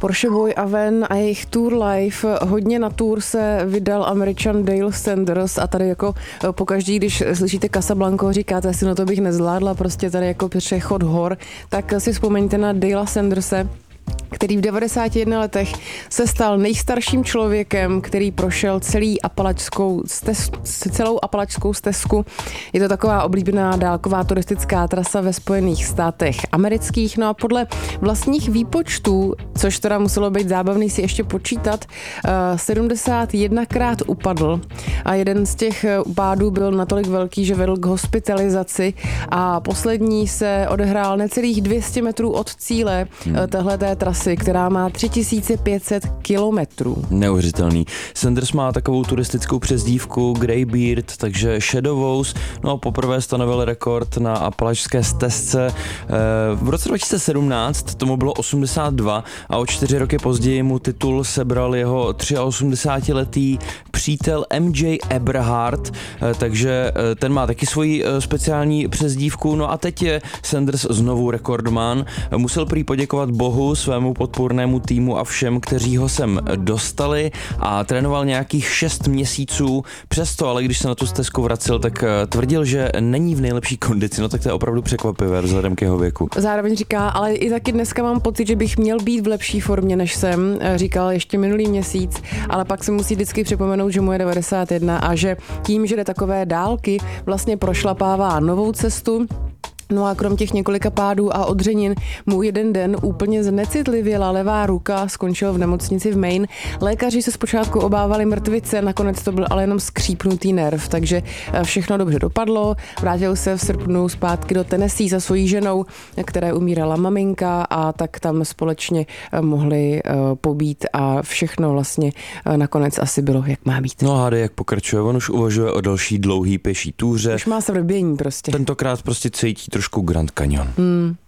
Porsche Boyaven a jejich Tour Life. Hodně na tour se vydal Američan Dale Sanders a tady jako pokaždý, když slyšíte Casablanco, říkáte si, no to bych nezvládla, prostě tady jako přechod hor, tak si vzpomeňte na Dale Sanderse, který v 91 letech se stal nejstarším člověkem, který prošel celou apalačskou stezku. Je to taková oblíbená dálková turistická trasa ve Spojených státech amerických. No a podle vlastních výpočtů, což teda muselo být zábavný si ještě počítat, 71krát upadl a jeden z těch pádů byl natolik velký, že vedl k hospitalizaci a poslední se odehrál necelých 200 metrů od cíle téhleté trasy, která má 3500 kilometrů. Neuvěřitelný. Sanders má takovou turistickou přezdívku Greybeard, takže šedovous. No a poprvé stanovil rekord na apalačské stezce. V roce 2017 tomu bylo 82 a o 4 roky později mu titul sebral jeho 83letý přítel MJ Eberhard, takže ten má taky svoji speciální přezdívku. No a teď je Sanders znovu rekordman. Musel prý poděkovat Bohu, svému podpůrnému týmu a všem, kteří ho sem dostali a trénoval nějakých 6 měsíců. Přesto, ale když se na tu stezku vracel, tak tvrdil, že není v nejlepší kondici. No tak to je opravdu překvapivé vzhledem k jeho věku. Zároveň říká, ale i taky dneska mám pocit, že bych měl být v lepší formě, než jsem, říkal ještě minulý měsíc, ale pak se musí vždycky připomenout, že mu je 91 a že tím, že jde takové dálky, vlastně prošlapává novou cestu. No a krom těch několika pádů a odřenin mu jeden den úplně znecitlivěla levá ruka, skončil v nemocnici v Maine. Lékaři se zpočátku obávali mrtvice, nakonec to byl ale jenom skřípnutý nerv, takže všechno dobře dopadlo. Vrátil se v srpnu zpátky do Tennessee za svojí ženou, které umírala maminka a tak tam společně mohli pobít a všechno vlastně nakonec asi bylo, jak má být. No a hádej, jak pokračuje, on už uvažuje o další dlouhý pěší túře. Už má se vrbění prostě. Tentokrát prostě cítí trošku Grand Canyon.